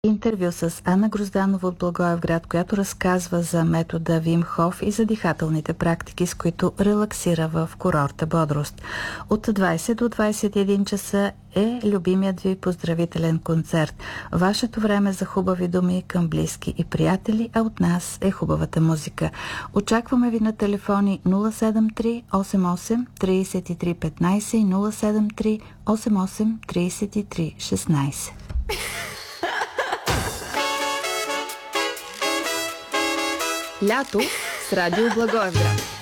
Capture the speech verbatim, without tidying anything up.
Интервю с Ана Грозданова от Благоевград, която разказва за метода Вим Хоф и за дихателните практики, с които релаксира в курорта Бодрост. От двайсет до двайсет и един часа е любимият ви поздравителен концерт. Вашето време за хубави думи към близки и приятели, а от нас е хубавата музика. Очакваме ви на телефони нула седем три осем осем три три едно пет и нула седем три осем осем три три едно шест. Лято с Радио Благоевград.